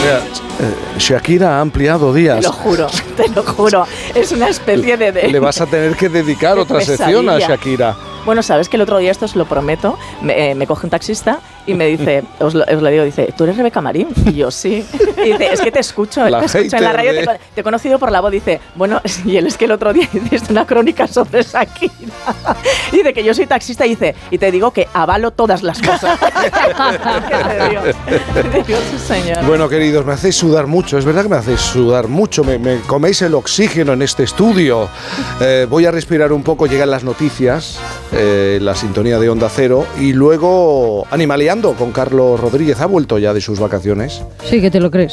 sea, Shakira ha ampliado días. Te lo juro. Es una especie de... Le vas a tener que dedicar otra sección a Shakira. Bueno, sabes que el otro día, esto os lo prometo, me coge un taxista y me dice, os lo digo, dice, ¿tú eres Rebeca Marín? Y yo, sí. Y dice, es que te escucho en la radio, te he conocido por la voz. Dice, bueno, y él es que el otro día hiciste una crónica sobre Shakira. Y dice que yo soy taxista y dice, y te digo que avalo todas las cosas. Dios, señor. Bueno, queridos, me hacéis sudar mucho, es verdad que me hacéis sudar mucho, me coméis el oxígeno en este estudio. Voy a respirar un poco, llegan las noticias, la sintonía de Onda Cero, y luego Animaleando con Carlos Rodríguez. ¿Ha vuelto ya de sus vacaciones? Sí, que te lo crees.